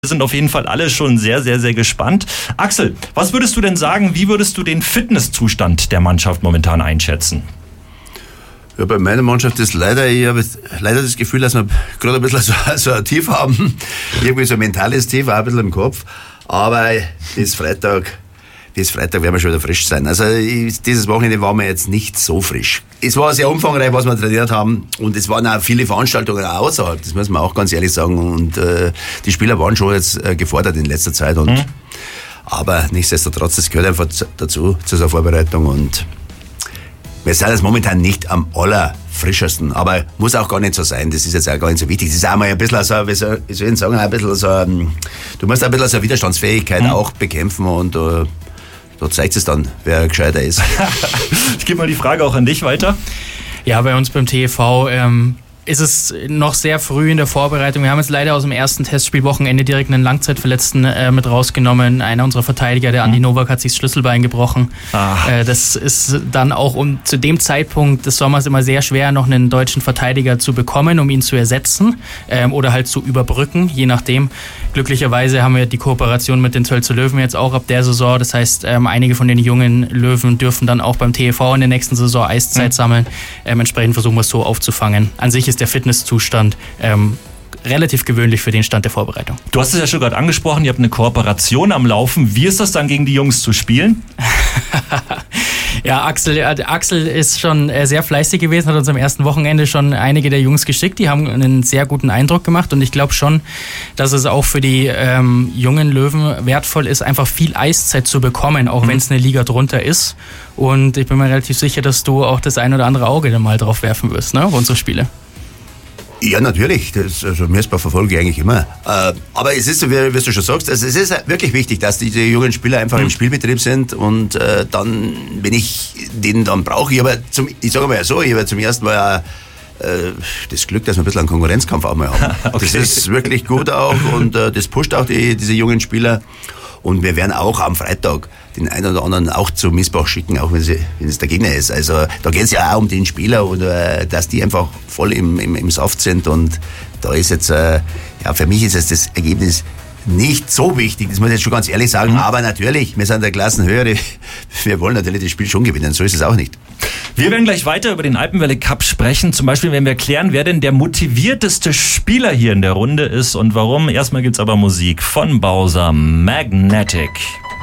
Wir sind auf jeden Fall alle schon sehr, sehr, sehr gespannt. Axel, was würdest du denn sagen, wie würdest du den Fitnesszustand der Mannschaft momentan einschätzen? Ja, bei meiner Mannschaft ist ich habe leider das Gefühl, dass wir gerade ein bisschen so ein Tief haben. Irgendwie so ein mentales Tief, auch ein bisschen im Kopf. Aber bis Freitag werden wir schon wieder frisch sein. Also dieses Wochenende waren wir jetzt nicht so frisch. Es war sehr umfangreich, was wir trainiert haben, und es waren auch viele Veranstaltungen auch außerhalb, das muss man auch ganz ehrlich sagen, und die Spieler waren schon jetzt gefordert in letzter Zeit, aber nichtsdestotrotz, das gehört einfach dazu, zu so einer Vorbereitung, und wir sind jetzt momentan nicht am allerfrischesten, aber muss auch gar nicht so sein, das ist jetzt auch gar nicht so wichtig. Das ist auch mal ein bisschen so, wie soll ich sagen, ein bisschen so, du musst ein bisschen so Widerstandsfähigkeit auch bekämpfen, und da zeigt es dann, wer gescheiter ist. Ich gebe mal die Frage auch an dich weiter. Ja, bei uns beim TV ist es noch sehr früh in der Vorbereitung. Wir haben jetzt leider aus dem ersten Testspielwochenende direkt einen Langzeitverletzten mit rausgenommen. Einer unserer Verteidiger, der Andi Nowak, hat sich das Schlüsselbein gebrochen. Das ist dann auch zu dem Zeitpunkt des Sommers immer sehr schwer, noch einen deutschen Verteidiger zu bekommen, um ihn zu ersetzen oder halt zu überbrücken, je nachdem. Glücklicherweise haben wir die Kooperation mit den Tölzer Löwen jetzt auch ab der Saison. Das heißt, einige von den jungen Löwen dürfen dann auch beim TV in der nächsten Saison Eiszeit sammeln. Entsprechend versuchen wir es so aufzufangen. An sich ist der Fitnesszustand relativ gewöhnlich für den Stand der Vorbereitung. Du hast es ja schon gerade angesprochen, ihr habt eine Kooperation am Laufen. Wie ist das dann, gegen die Jungs zu spielen? Ja, Axel ist schon sehr fleißig gewesen, hat uns am ersten Wochenende schon einige der Jungs geschickt. Die haben einen sehr guten Eindruck gemacht, und ich glaube schon, dass es auch für die jungen Löwen wertvoll ist, einfach viel Eiszeit zu bekommen, auch wenn es eine Liga drunter ist. Und ich bin mir relativ sicher, dass du auch das ein oder andere Auge dann mal drauf werfen wirst, ne, auf unsere Spiele. Ja, natürlich. Messbar verfolge ich eigentlich immer. Aber es ist so, wie du schon sagst, also es ist wirklich wichtig, dass diese jungen Spieler einfach im Spielbetrieb sind, und dann, wenn ich den dann brauche, ich sage mal ja so, ich habe zum ersten Mal das Glück, dass wir ein bisschen einen Konkurrenzkampf auch mal haben. Okay. Das ist wirklich gut auch, und das pusht auch diese jungen Spieler. Und wir werden auch am Freitag den einen oder anderen auch zu Miesbach schicken, auch wenn es der Gegner ist. Also da geht es ja auch um den Spieler, und dass die einfach voll im Saft sind. Und da ist jetzt, für mich ist jetzt das Ergebnis nicht so wichtig, das muss ich jetzt schon ganz ehrlich sagen. Aber natürlich, wir sind der Klassenhöhere. Wir wollen natürlich das Spiel schon gewinnen, so ist es auch nicht. Wir werden gleich weiter über den Alpenwelle Cup sprechen. Zum Beispiel werden wir klären, wer denn der motivierteste Spieler hier in der Runde ist und warum. Erstmal gibt's aber Musik von Bowser, Magnetic.